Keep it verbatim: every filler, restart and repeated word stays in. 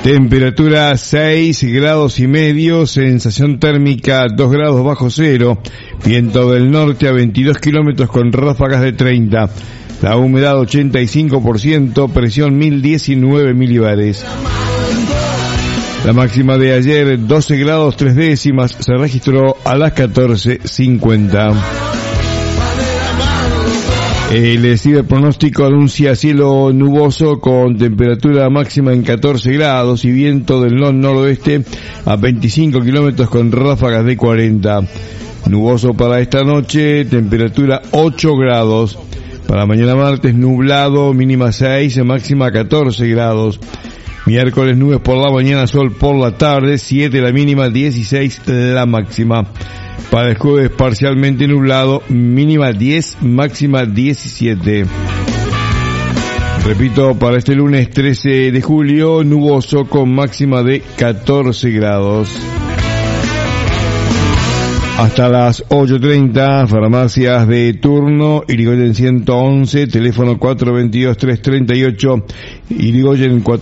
Temperatura seis grados y medio, sensación térmica dos grados bajo cero, viento del norte a veintidós kilómetros con ráfagas de treinta, la humedad ochenta y cinco por ciento, presión mil diecinueve milibares. La máxima de ayer, doce grados tres décimas, se registró a las catorce cincuenta. El ciberpronóstico anuncia cielo nuboso con temperatura máxima en catorce grados y viento del nor-noroeste a veinticinco kilómetros con ráfagas de cuarenta. Nuboso para esta noche, temperatura ocho grados. Para mañana martes nublado, mínima seis, máxima catorce grados. Miércoles nubes por la mañana, sol por la tarde, siete la mínima, dieciséis la máxima. Para el jueves parcialmente nublado, mínima diez, máxima diecisiete. Repito, para este lunes trece de julio, nuboso con máxima de catorce grados. Hasta las ocho treinta, farmacias de turno, Irigoyen ciento once, teléfono cuatro dos dos, tres tres ocho, Irigoyen cuatro